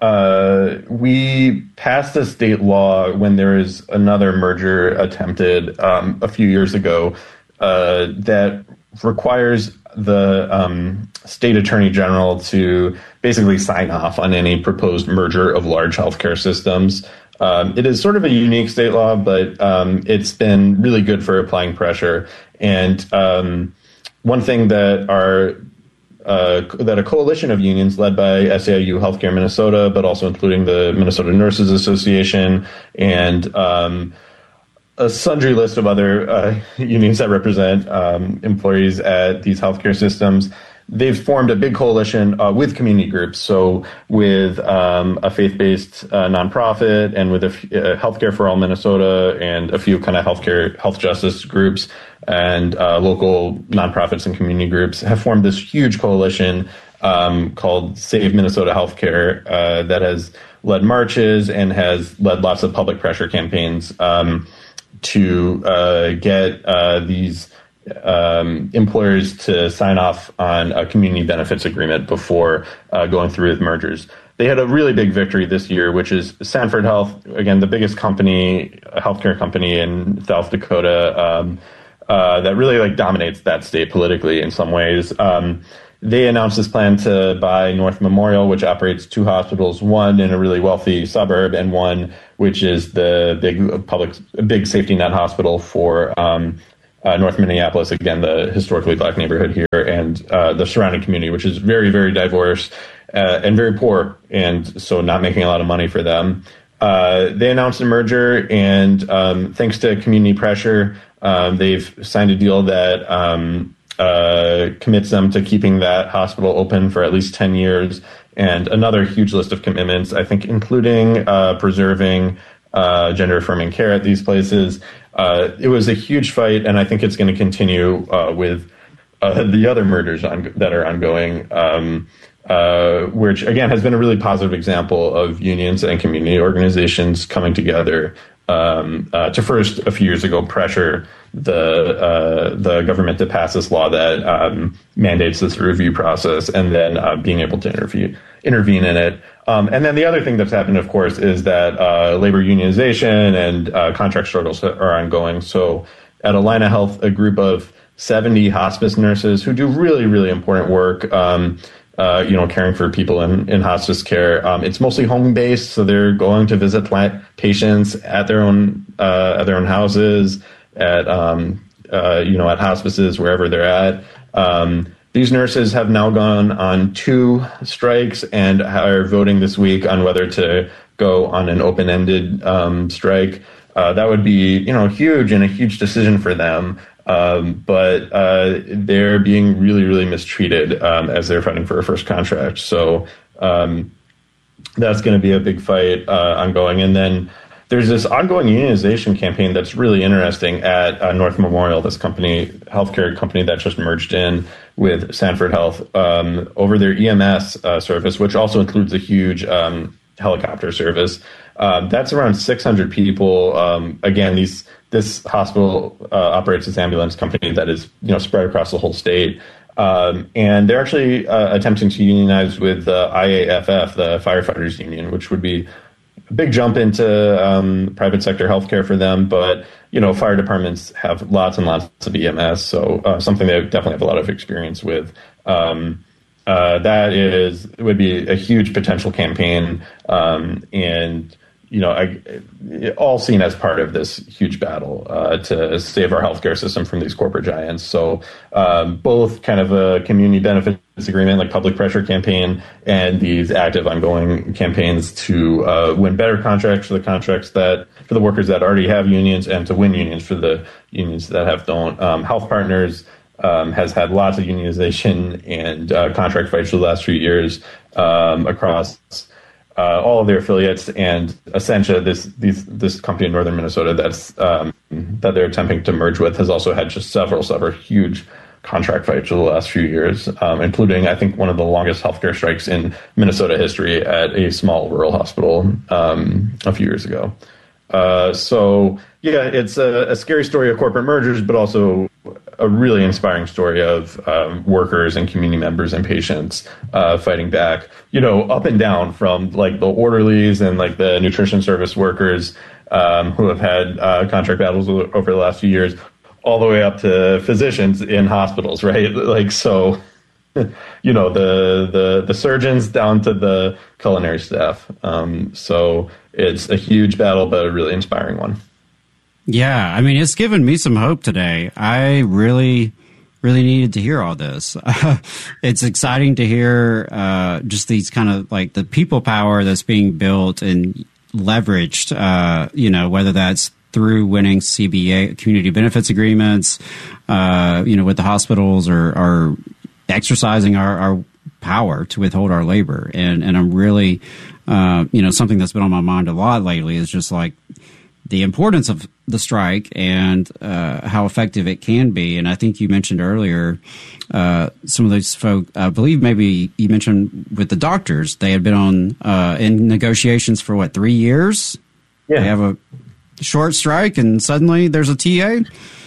Uh, we passed a state law when there is another merger attempted um, a few years ago uh, that requires the um, state attorney general to basically sign off on any proposed merger of large healthcare systems. Um, it is sort of a unique state law, but um, it's been really good for applying pressure. And um, one thing that our Uh, that a coalition of unions led by S A I U Healthcare Minnesota, but also including the Minnesota Nurses Association and um, a sundry list of other uh, unions that represent um, employees at these healthcare systems. They've formed a big coalition uh, with community groups, so with um, a faith-based uh, nonprofit and with a f- uh, Healthcare for All Minnesota and a few kind of healthcare health justice groups and uh, local nonprofits and community groups have formed this huge coalition um, called Save Minnesota Healthcare uh, that has led marches and has led lots of public pressure campaigns um, to uh, get uh, these um, employers to sign off on a community benefits agreement before uh, going through with mergers. They had a really big victory this year, which is Sanford Health, again, the biggest company, a healthcare company in South Dakota, um, Uh, that really like dominates that state politically in some ways. Um, they announced this plan to buy North Memorial, which operates two hospitals, one in a really wealthy suburb and one which is the big public, big safety net hospital for um, uh, North Minneapolis, again, the historically black neighborhood here, and uh, the surrounding community, which is very, very diverse uh, and very poor, and so not making a lot of money for them. Uh, they announced a merger, and um, thanks to community pressure, um, they've signed a deal that um, uh, commits them to keeping that hospital open for at least ten years, and another huge list of commitments, I think, including uh, preserving uh, gender-affirming care at these places. Uh, it was a huge fight, and I think it's going to continue uh, with uh, the other murders on, that are ongoing. Um, Uh, which, again, has been a really positive example of unions and community organizations coming together um, uh, to first, a few years ago, pressure the uh, the government to pass this law that um, mandates this review process, and then uh, being able to intervene, intervene in it. Um, and then the other thing that's happened, of course, is that uh, labor unionization and uh, contract struggles are ongoing. So at Allina Health, a group of seventy hospice nurses who do really, really important work, um, Uh, you know, caring for people in, in hospice care. Um, it's mostly home-based, so they're going to visit patients at their own uh, at their own houses, at um, uh, you know, at hospices, wherever they're at. Um, these nurses have now gone on two strikes and are voting this week on whether to go on an open-ended um, strike. Uh, that would be, you know, huge and a huge decision for them. Um, but uh, they're being really, really mistreated um, as they're fighting for a first contract. So um, that's going to be a big fight uh, ongoing. And then there's this ongoing unionization campaign that's really interesting at uh, North Memorial, this company, healthcare company that just merged in with Sanford Health um, over their E M S uh, service, which also includes a huge um, helicopter service. Um, that's around six hundred people. Um, again, these this hospital uh, operates this ambulance company that is, you know, spread across the whole state. Um, and they're actually uh, attempting to unionize with the I A F F, the firefighters union, which would be a big jump into um, private sector healthcare for them. But, you know, fire departments have lots and lots of E M S, so uh, something they definitely have a lot of experience with. Um, uh, that is, it would be a huge potential campaign. Um, and, you know, I, all seen as part of this huge battle uh, to save our healthcare system from these corporate giants. So um, both kind of a community benefits agreement, like public pressure campaign, and these active ongoing campaigns to uh, win better contracts for the contracts that for the workers that already have unions, and to win unions for the unions that have don't. Um, Health Partners um, has had lots of unionization and uh, contract fights for the last few years um, across Uh, all of their affiliates, and Essentia, this these, this company in northern Minnesota that's um, that they're attempting to merge with, has also had just several, several huge contract fights for the last few years, um, including, I think, one of the longest healthcare strikes in Minnesota history at a small rural hospital um, a few years ago. Uh, so, yeah, it's a, a scary story of corporate mergers, but also a really inspiring story of um, workers and community members and patients uh, fighting back, you know, up and down, from like the orderlies and like the nutrition service workers um, who have had uh, contract battles over the last few years, all the way up to physicians in hospitals, right? Like, so, you know, the the the surgeons down to the culinary staff. Um, so it's a huge battle, but a really inspiring one. Yeah, I mean, it's given me some hope today. I really, really needed to hear all this. Uh, it's exciting to hear uh, just these kind of like the people power that's being built and leveraged, uh, you know, whether that's through winning C B A, community benefits agreements, uh, you know, with the hospitals, or, or exercising our, our power to withhold our labor. And, and I'm really, uh, you know, something that's been on my mind a lot lately is just like the importance of the strike and uh, how effective it can be. And I think you mentioned earlier uh, some of those folk, I believe maybe you mentioned with the doctors, they had been on uh, in negotiations for what, three years? Yeah. They have a short strike and suddenly there's a T A.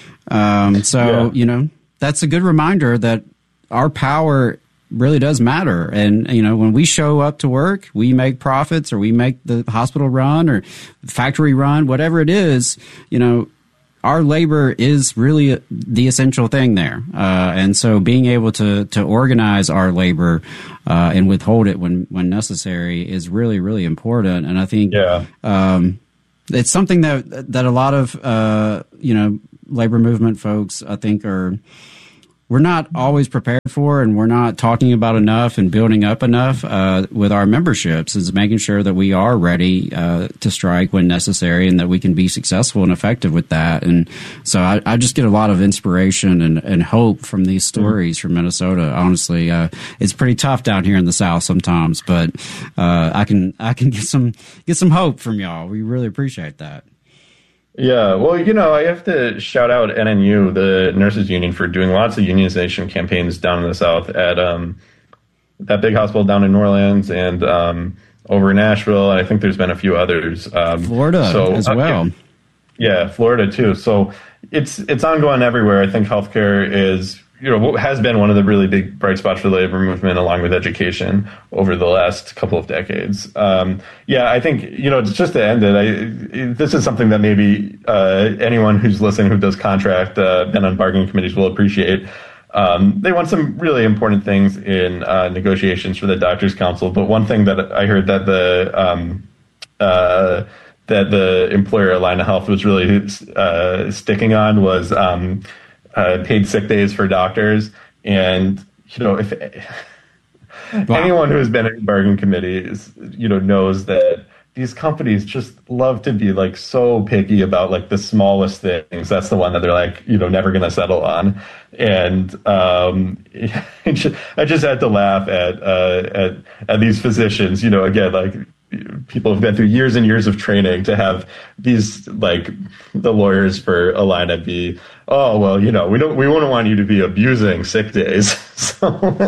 Um, so, yeah. you know, that's a good reminder that our power really does matter. And, you know, when we show up to work, we make profits, or we make the hospital run or factory run, whatever it is, you know, our labor is really the essential thing there. Uh, and so being able to, to organize our labor, uh, and withhold it when, when necessary is really, really important. And I think, yeah. um, it's something that, that a lot of, uh, you know, labor movement folks, I think, are, we're not always prepared for, and we're not talking about enough and building up enough uh, with our memberships, is making sure that we are ready uh, to strike when necessary, and that we can be successful and effective with that. And so I, I just get a lot of inspiration and, and hope from these stories mm-hmm. from Minnesota. Honestly, uh, it's pretty tough down here in the South sometimes, but uh, I can I can get some get some hope from y'all. We really appreciate that. Yeah, well, you know, I have to shout out N N U, the nurses union, for doing lots of unionization campaigns down in the South at um, that big hospital down in New Orleans and um, over in Nashville. And I think there's been a few others. Um, Florida so, as well. Uh, yeah, Florida too. So it's it's ongoing everywhere. I think healthcare is, you know, has been one of the really big bright spots for the labor movement, along with education over the last couple of decades. Um, yeah, I think, you know, just to end it, I, this is something that maybe uh, anyone who's listening who does contract, uh, been on bargaining committees will appreciate. Um, they want some really important things in uh, negotiations for the Doctors Council. But one thing that I heard that the um, uh, that the employer, Allina Health, was really uh, sticking on was um, Uh, paid sick days for doctors. And, you know, if wow. anyone who's been in bargaining committees, you know, knows that these companies just love to be like so picky about like the smallest things. That's the one that they're like, you know, never going to settle on. And um, I just had to laugh at, uh, at, at these physicians, you know, again, like, people have been through years and years of training to have these, like, the lawyers for Allina be, oh, well, you know, we don't, we wouldn't want you to be abusing sick days. So,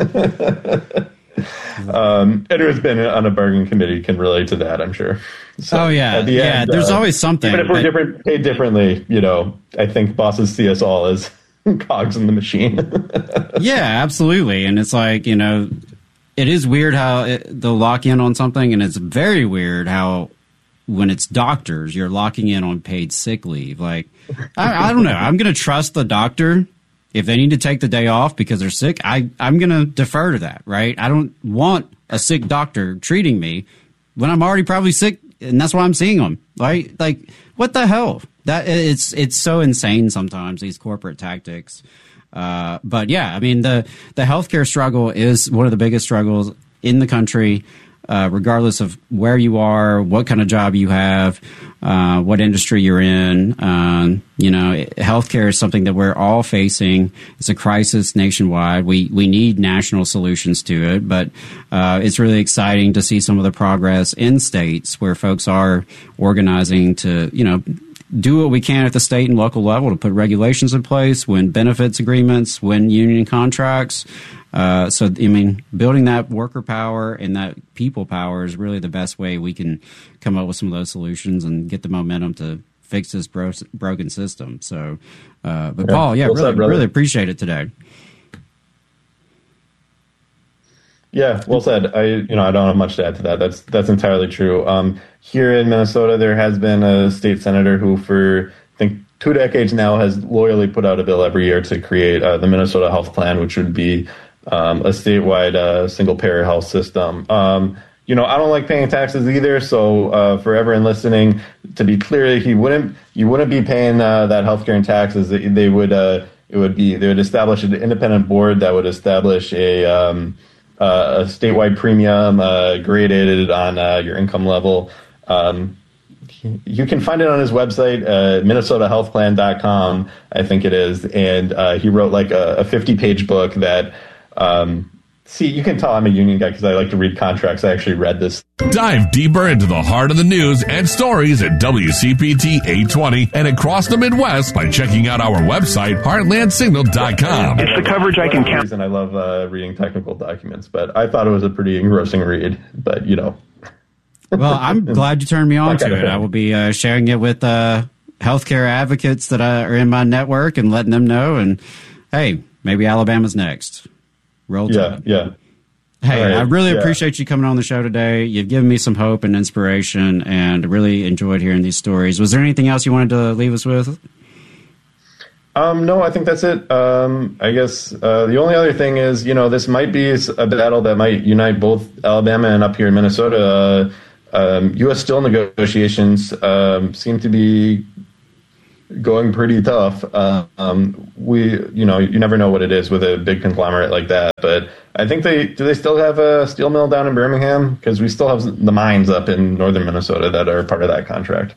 um, anyone who's been on a bargaining committee can relate to that, I'm sure. So oh yeah, at the yeah. end, there's uh, always something. Even if we're but... different, paid differently, you know, I think bosses see us all as cogs in the machine. Yeah, absolutely. And it's like, you know, it is weird how it, they'll lock in on something, and it's very weird how when it's doctors, you're locking in on paid sick leave. Like, I, I don't know. I'm going to trust the doctor. If they need to take the day off because they're sick, I, I'm going to defer to that, right? I don't want a sick doctor treating me when I'm already probably sick, and that's why I'm seeing them, right? Like, what the hell? That it's it's so insane sometimes, these corporate tactics. Uh, but yeah, I mean, the, the healthcare struggle is one of the biggest struggles in the country, uh, regardless of where you are, what kind of job you have, uh, what industry you're in. Um, you know, healthcare is something that we're all facing. It's a crisis nationwide. We, we need national solutions to it, but, uh, it's really exciting to see some of the progress in states where folks are organizing to, you know, do what we can at the state and local level to put regulations in place, win benefits agreements, win union contracts. Uh, so, I mean, building that worker power and that people power is really the best way we can come up with some of those solutions and get the momentum to fix this bro- broken system. So, uh, but yeah. Paul, yeah, What's really, up, really appreciate it today. Yeah, well said. I, you know, I don't have much to add to that. That's that's entirely true. Um, here in Minnesota, there has been a state senator who, for I think two decades now, has loyally put out a bill every year to create uh, the Minnesota Health Plan, which would be um, a statewide uh, single-payer health system. Um, you know, I don't like paying taxes either. So uh, for everyone listening, to be clear, he wouldn't you wouldn't be paying uh, that healthcare and taxes. They, they would uh, it would be they would establish an independent board that would establish a um, Uh, a statewide premium uh, graded on uh, your income level. Um, you can find it on his website, uh, minnesota health plan dot com, I think it is. And uh, he wrote like a fifty-page book that, um, see, you can tell I'm a union guy because I like to read contracts. I actually read this. Dive deeper into the heart of the news and stories at W C P T eight twenty and across the Midwest by checking out our website, heartland signal dot com. It's the coverage I can count. And I love uh, reading technical documents, but I thought it was a pretty engrossing read. But, you know. Well, I'm glad you turned me on to it. I will be uh, sharing it with uh, healthcare advocates that are in my network and letting them know. And, hey, maybe Alabama's next. Roll Tide. Yeah, yeah. Hey, right, I really yeah. appreciate you coming on the show today. You've given me some hope and inspiration, and really enjoyed hearing these stories. Was there anything else you wanted to leave us with? Um, no, I think that's it. Um, I guess uh, the only other thing is, you know, this might be a battle that might unite both Alabama and up here in Minnesota. Uh, um, U S steel negotiations um, seem to be going pretty tough. Uh, um, we, you know, you never know what it is with a big conglomerate like that. But I think they do. They still have a steel mill down in Birmingham, because we still have the mines up in northern Minnesota that are part of that contract.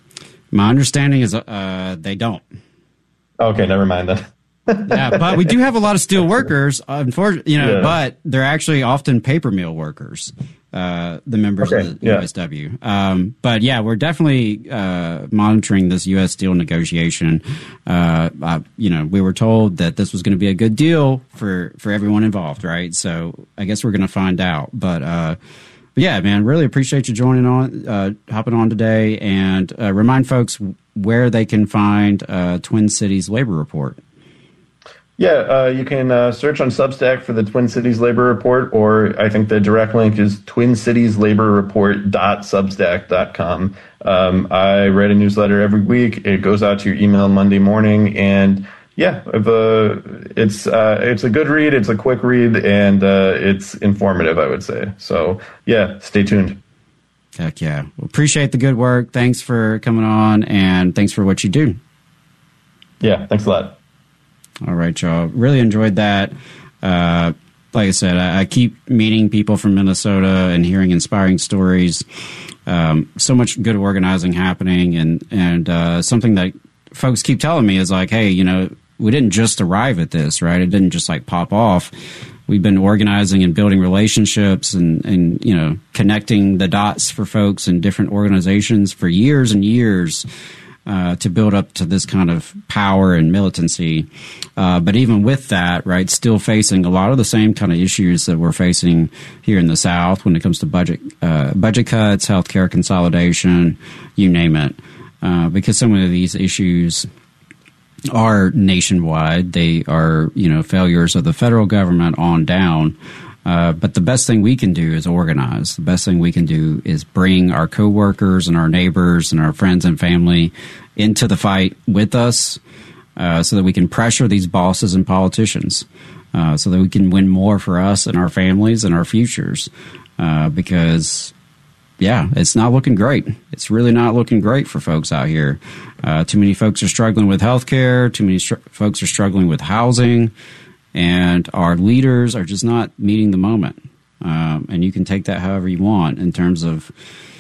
My understanding is uh, they don't. Okay, never mind then. Yeah, but we do have a lot of steel workers, unfortunately, you know, yeah. but they're actually often paper mill workers, uh, the members okay, of the yeah. U S W. Um, but yeah, we're definitely uh, monitoring this U S steel negotiation. Uh, uh, you know, we were told that this was going to be a good deal for, for everyone involved, right? So I guess we're going to find out. But uh, But yeah, man, really appreciate you joining on, uh, hopping on today, and uh, remind folks where they can find uh, Twin Cities Labor Report. Yeah, uh, you can uh, search on Substack for the Twin Cities Labor Report, or I think the direct link is twin cities labor report dot substack dot com. Um, I write a newsletter every week. It goes out to your email Monday morning, and yeah, uh, it's uh, it's a good read. It's a quick read, and uh, it's informative, I would say. So yeah, stay tuned. Heck yeah. Well, appreciate the good work. Thanks for coming on, and thanks for what you do. Yeah, thanks a lot. All right, y'all. Really enjoyed that. Uh, like I said, I, I keep meeting people from Minnesota and hearing inspiring stories. Um, so much good organizing happening, and, and uh, something that folks keep telling me is like, hey, you know, we didn't just arrive at this, right? It didn't just like pop off. We've been organizing and building relationships and, and, you know, connecting the dots for folks in different organizations for years and years uh, to build up to this kind of power and militancy. Uh, but even with that, right, still facing a lot of the same kind of issues that we're facing here in the South when it comes to budget, uh, budget cuts, healthcare consolidation, you name it. Uh, because so many of these issues are nationwide. They are, you know, failures of the federal government on down. Uh, but the best thing we can do is organize. The best thing we can do is bring our coworkers and our neighbors and our friends and family into the fight with us, uh, so that we can pressure these bosses and politicians, uh, so that we can win more for us and our families and our futures. Uh, because Yeah, it's not looking great. It's really not looking great for folks out here. Uh, too many folks are struggling with healthcare. Too many str- folks are struggling with housing. And our leaders are just not meeting the moment. Um, and you can take that however you want in terms of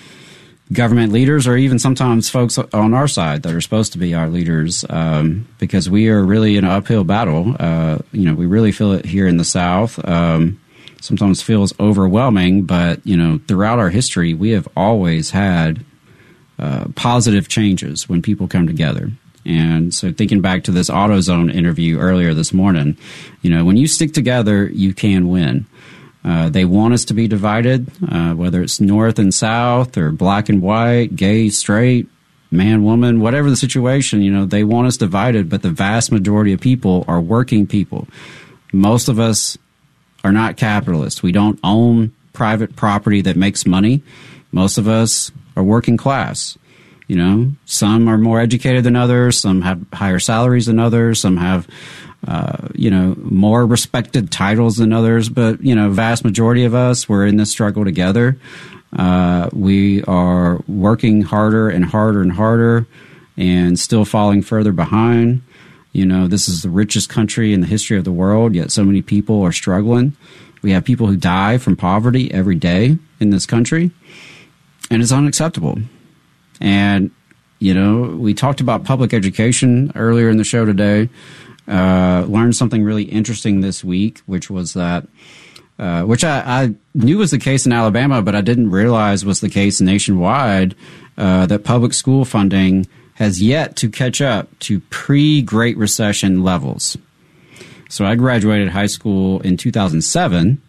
government leaders, or even sometimes folks on our side that are supposed to be our leaders, um, because we are really in an uphill battle. Uh, you know, we really feel it here in the South. Um Sometimes feels overwhelming, but, you know, throughout our history, we have always had uh, positive changes when people come together. And so thinking back to this AutoZone interview earlier this morning, you know, when you stick together, you can win. Uh, they want us to be divided, uh, whether it's north and south or black and white, gay, straight, man, woman, whatever the situation, you know, they want us divided. But the vast majority of people are working people. Most of us are not capitalists. We don't own private property that makes money. Most of us are working class. You know, some are more educated than others. Some have higher salaries than others. Some have, uh, you know, more respected titles than others. But, you know, vast majority of us, we're in this struggle together. Uh, we are working harder and harder and harder and still falling further behind. You know, this is the richest country in the history of the world, yet so many people are struggling. We have people who die from poverty every day in this country, and it's unacceptable. And, you know, we talked about public education earlier in the show today. Uh, learned something really interesting this week, which was that, uh, which I, I knew was the case in Alabama, but I didn't realize was the case nationwide, uh, that public school funding has yet to catch up to pre-Great Recession levels. So I graduated high school in two thousand seven,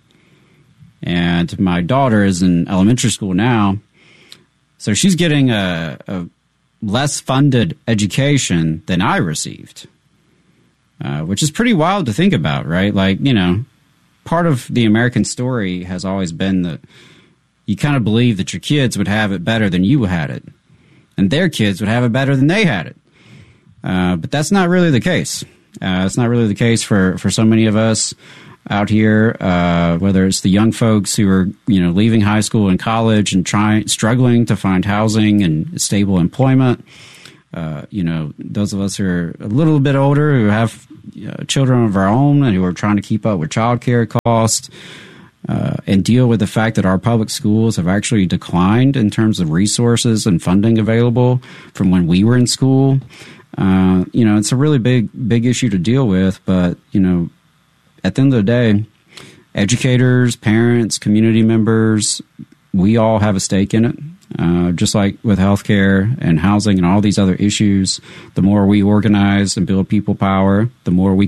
and my daughter is in elementary school now. So she's getting a, a less funded education than I received, uh, which is pretty wild to think about, right? Like, you know, part of the American story has always been that you kind of believe that your kids would have it better than you had it, and their kids would have it better than they had it. Uh, but that's not really the case. Uh, it's not really the case for, for so many of us out here, uh, whether it's the young folks who are, you know, leaving high school and college and trying, struggling to find housing and stable employment. Uh, you know, those of us who are a little bit older, who have uh, children of our own and who are trying to keep up with childcare costs, uh, and deal with the fact that our public schools have actually declined in terms of resources and funding available from when we were in school. Uh, you know, it's a really big, big issue to deal with, but, you know, at the end of the day, educators, parents, community members, we all have a stake in it. Uh, just like with healthcare and housing and all these other issues, the more we organize and build people power, the more we